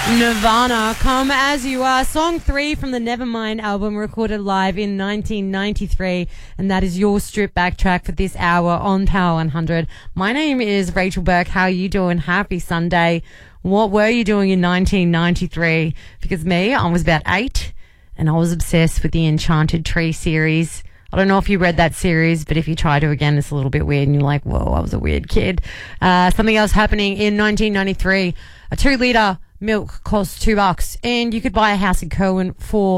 Nirvana, Come As You Are, song 3 from the Nevermind album, recorded live in 1993, and that is your stripped back track for this hour on Power 100. My name is Rachel Burke. How are you doing? Happy Sunday. What were you doing in 1993? Because me, I was about 8, and I was obsessed with the Enchanted Tree series. I don't know if you read that series, but if you try to again, it's a little bit weird, and you're like, whoa, I was a weird kid. Something else happening in 1993, a 2-litre milk cost $2, and you could buy a house in Kerwin for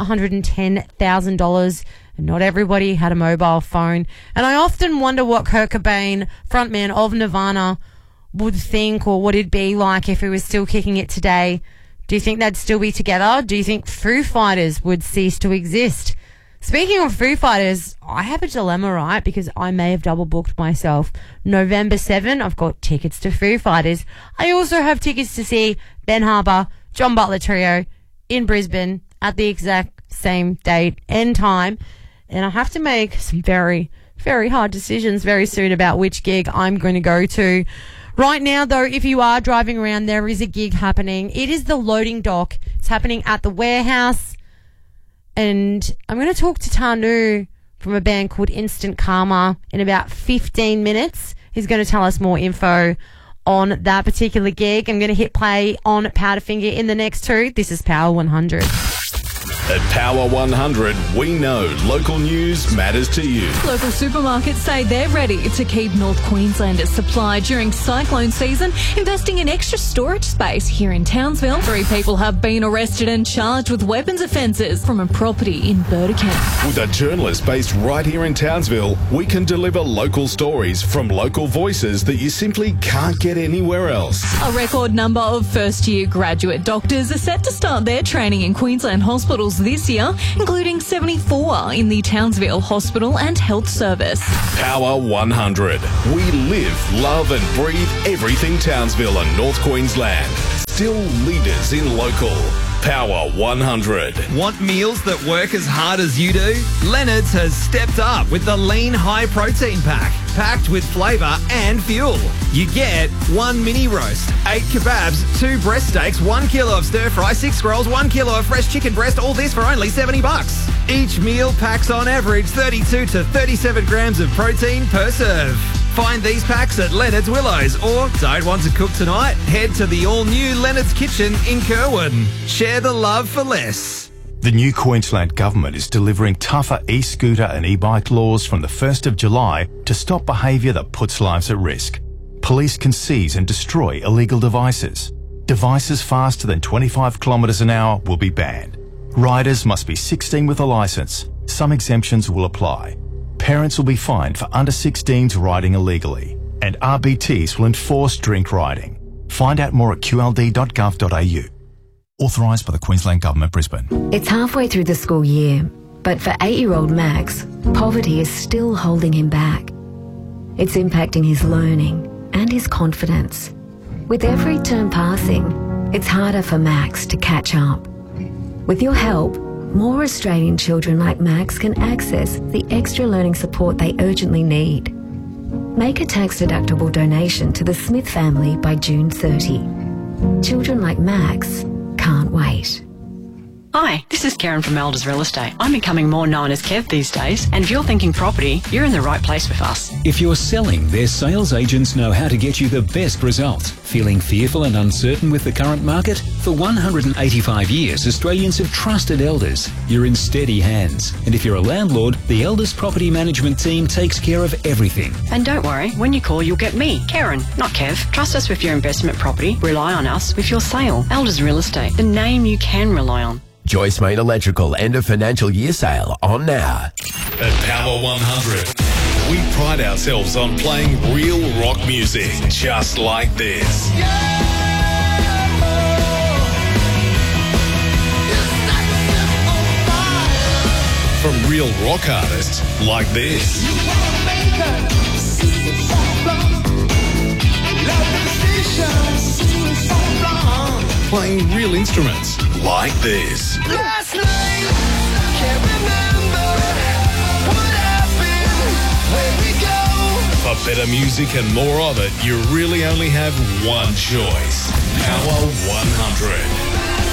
$110,000. And not everybody had a mobile phone. And I often wonder what Kurt Cobain, frontman of Nirvana, would think, or what it'd be like if he was still kicking it today. Do you think they'd still be together? Do you think Foo Fighters would cease to exist? Speaking of Foo Fighters, I have a dilemma, right? Because I may have double booked myself. November 7, I've got tickets to Foo Fighters. I also have tickets to see Ben Harper, John Butler Trio in Brisbane at the exact same date and time. And I have to make some very, very hard decisions very soon about which gig I'm going to go to. Right now, though, if you are driving around, there is a gig happening. It is the Loading Dock. It's happening at the Warehouse. And I'm going to talk to Tanu from a band called Instant Karma in about 15 minutes. He's going to tell us more info on that particular gig. I'm going to hit play on Powderfinger in the next 2. This is Power 100. At Power 100, we know local news matters to you. Local supermarkets say they're ready to keep North Queenslanders supplied during cyclone season, investing in extra storage space here in Townsville. 3 people have been arrested and charged with weapons offences from a property in Burdekin. With a journalist based right here in Townsville, we can deliver local stories from local voices that you simply can't get anywhere else. A record number of first-year graduate doctors are set to start their training in Queensland hospitals this year, including 74 in the Townsville Hospital and Health Service. Power 100. We live, love and breathe everything Townsville and North Queensland. Still leaders in local. Power 100. Want meals that work as hard as you do? Leonard's has stepped up with the Lean High Protein Pack, packed with flavour and fuel. You get 1 mini roast, 8 kebabs, 2 breast steaks, 1 kilo of stir fry, 6 rolls, 1 kilo of fresh chicken breast, all this for only $70. Each meal packs on average 32 to 37 grams of protein per serve. Find these packs at Leonard's Willows, or don't want to cook tonight? Head to the all-new Leonard's Kitchen in Kerwin. Share the love for less. The new Queensland Government is delivering tougher e-scooter and e-bike laws from the 1st of July to stop behaviour that puts lives at risk. Police can seize and destroy illegal devices. Devices faster than 25 kilometres an hour will be banned. Riders must be 16 with a licence. Some exemptions will apply. Parents will be fined for under 16s riding illegally, and RBTs will enforce drink riding. Find out more at qld.gov.au. Authorised by the Queensland Government, Brisbane. It's halfway through the school year, but for 8-year-old Max, poverty is still holding him back. It's impacting his learning and his confidence. With every term passing, it's harder for Max to catch up. With your help, more Australian children like Max can access the extra learning support they urgently need. Make a tax-deductible donation to the Smith family by June 30. Children like Max can't wait. Hi, this is Karen from Elders Real Estate. I'm becoming more known as Kev these days, and if you're thinking property, you're in the right place with us. If you're selling, their sales agents know how to get you the best results. Feeling fearful and uncertain with the current market? For 185 years, Australians have trusted Elders. You're in steady hands. And if you're a landlord, the Elders Property Management team takes care of everything. And don't worry, when you call, you'll get me, Karen, not Kev. Trust us with your investment property. Rely on us with your sale. Elders Real Estate, the name you can rely on. Joyce Main Electrical end of financial year sale on now. At Power 100, we pride ourselves on playing real rock music just like this. From real rock artists like this. Playing real instruments like this. Last night, can't remember what happened, where we go. For better music and more of it, you really only have one choice. Power